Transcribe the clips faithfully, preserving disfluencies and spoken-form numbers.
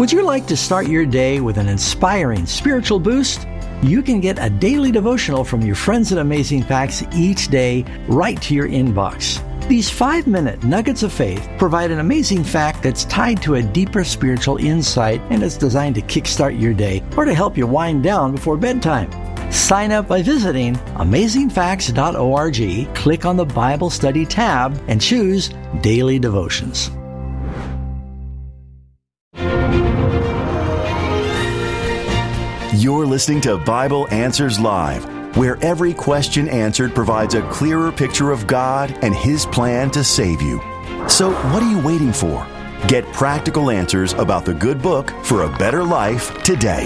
Would you like to start your day with an inspiring spiritual boost? You can get a daily devotional from your friends at Amazing Facts each day right to your inbox. These five-minute nuggets of faith provide an amazing fact that's tied to a deeper spiritual insight, and it's designed to kickstart your day or to help you wind down before bedtime. Sign up by visiting amazing facts dot org, click on the Bible Study tab, and choose Daily Devotions. You're listening to Bible Answers Live, where every question answered provides a clearer picture of God and His plan to save you. So what are you waiting for? Get practical answers about the good book for a better life today.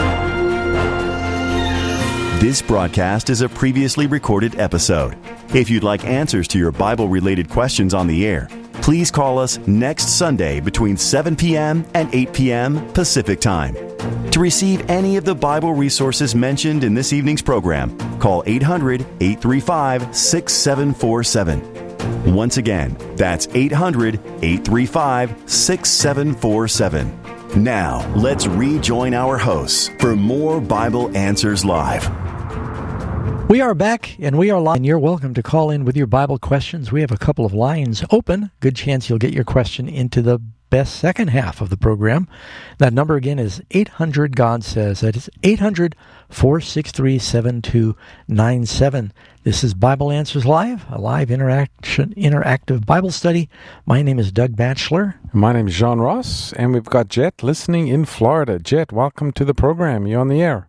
This broadcast is a previously recorded episode. If you'd like answers to your Bible-related questions on the air, please call us next Sunday between seven p.m. and eight p.m. Pacific Time. To receive any of the Bible resources mentioned in this evening's program, call eight hundred, eight three five, six seven four seven. Once again, that's eight hundred, eight three five, six seven four seven. Now, let's rejoin our hosts for more Bible Answers Live. We are back, and we are live, and you're welcome to call in with your Bible questions. We have a couple of lines open. Good chance you'll get your question into the best second half of the program. That number again is eight hundred God Says. That is eight hundred, four six three, seven two nine seven. This is Bible Answers Live, a live interaction, interactive Bible study. My name is Doug Batchelor. My name is John Ross, and we've got Jet listening in Florida. Jet, welcome to the program. You're on the air.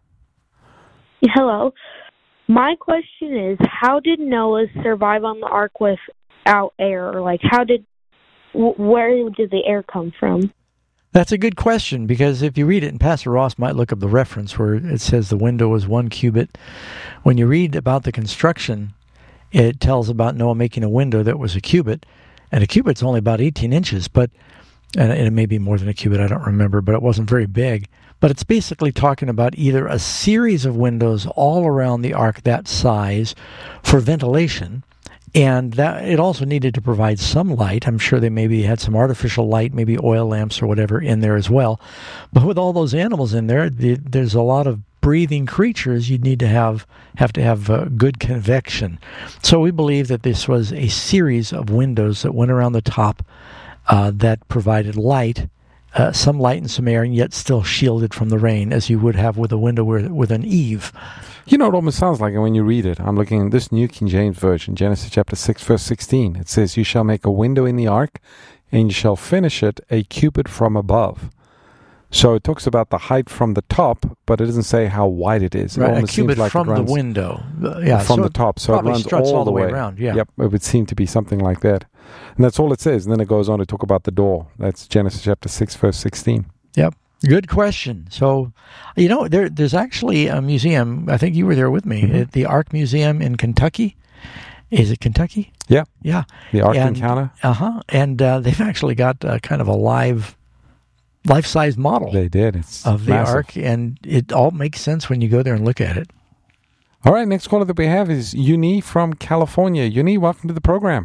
Hello. My question is, how did Noah survive on the ark without air? Like, how did, where did the air come from? That's a good question, because if you read it, and Pastor Ross might look up the reference where it says the window was one cubit. When you read about the construction, it tells about Noah making a window that was a cubit, and a cubit's only about eighteen inches, but and it may be more than a cubit, I don't remember, but it wasn't very big. But it's basically talking about either a series of windows all around the ark that size for ventilation, and that it also needed to provide some light. I'm sure they maybe had some artificial light, maybe oil lamps or whatever in there as well. But with all those animals in there, the, there's a lot of breathing creatures. You'd need to have have to have uh, good convection. So we believe that this was a series of windows that went around the top uh, that provided light. Uh, some light and some air, and yet still shielded from the rain, as you would have with a window with, with an eave. You know, it almost sounds like it when you read it. I'm looking at this New King James Version, Genesis chapter six, verse sixteen. It says, "You shall make a window in the ark, and you shall finish it a cubit from above." So it talks about the height from the top, but it doesn't say how wide it is. It right, almost a cubit seems like from it runs the window. Uh, yeah, from so the top. So it runs struts all, all the way, way around. Yeah. Yep, it would seem to be something like that. And that's all it says. And then it goes on to talk about the door. That's Genesis chapter six, verse sixteen. Yep. Good question. So, you know, there, there's actually a museum, I think you were there with me, Mm-hmm. at the Ark Museum in Kentucky. Is it Kentucky? Yeah. Yeah. The Ark and, Encounter. Uh-huh. And uh, they've actually got uh, kind of a live, life-size model They did. It's of the massive. Ark, and it all makes sense when you go there and look at it. All right, next caller that we have is Uni from California. Uni, welcome to the program.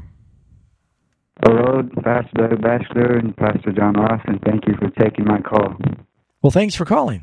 Hello, Pastor Doug Batchelor and Pastor John Ross, and thank you for taking my call. Well, thanks for calling.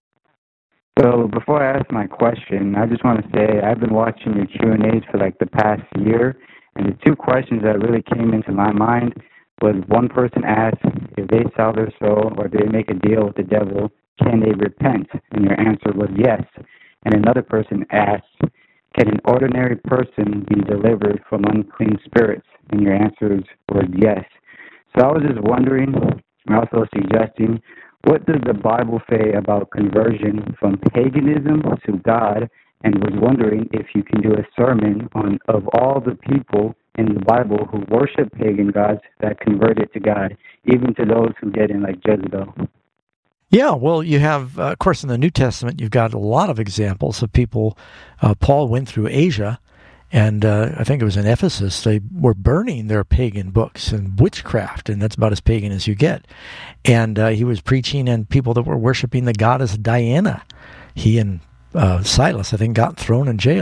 So before I ask my question, I just want to say I've been watching your Q and A's for like the past year, and the two questions that really came into my mind was one person asked, if they sell their soul or they make a deal with the devil, can they repent? And your answer was yes. And another person asked, can an ordinary person be delivered from unclean spirits? And your answers were yes. So I was just wondering, and also suggesting, what does the Bible say about conversion from paganism to God? And was wondering if you can do a sermon on of all the people in the Bible who worship pagan gods that converted to God, even to those who get in like Jezebel. Yeah, well, you have, uh, of course, in the New Testament, you've got a lot of examples of people. Uh, Paul went through Asia, and uh, I think it was in Ephesus, they were burning their pagan books and witchcraft, and that's about as pagan as you get. And uh, he was preaching, and people that were worshiping the goddess Diana, he and uh, Silas, I think, got thrown in jail.